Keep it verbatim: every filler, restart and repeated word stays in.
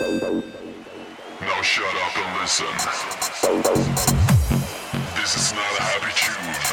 Now shut up and listen. This is not a happy tune.